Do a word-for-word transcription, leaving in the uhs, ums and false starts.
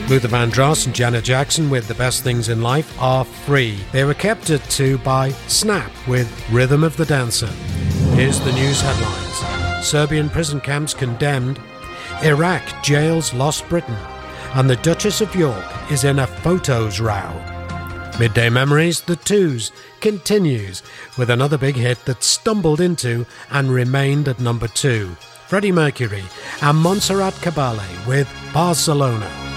Luther Vandross and Janet Jackson with The Best Things in Life are free. They were kept at two by Snap with Rhythm of the Dancer. Here's the news headlines. Serbian prison camps condemned. Iraq jails lost Britain. And the Duchess of York is in a photos row. Midday Memories, The Twos, continues with another big hit that stumbled into and remained at number two. Freddie Mercury and Montserrat Caballé with Barcelona.